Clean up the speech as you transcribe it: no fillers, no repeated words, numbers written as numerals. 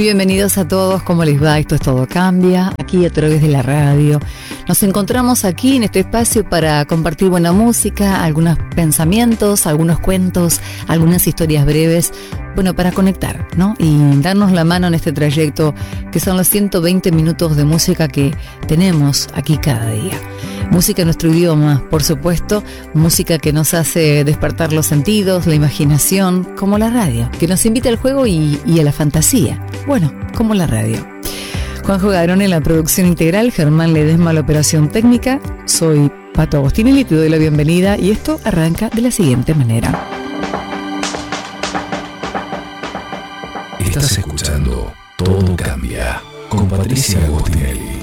Bienvenidos a todos, ¿cómo les va? Esto es Todo Cambia, aquí a través de la radio. Nos encontramos aquí en este espacio para compartir buena música, algunos pensamientos, algunos cuentos, algunas historias breves, bueno, para conectar, ¿no? Y darnos la mano en este trayecto que son los 120 minutos de música que tenemos aquí cada día. Música en nuestro idioma, por supuesto, música que nos hace despertar los sentidos, la imaginación, como la radio, que nos invita al juego y a la fantasía, bueno, como la radio. Juanjo Garón en la producción integral, Germán Ledesma la operación técnica, soy Pato Agostinelli, te doy la bienvenida y esto arranca de la siguiente manera. Estás escuchando Todo Cambia con Patricia Agostinelli.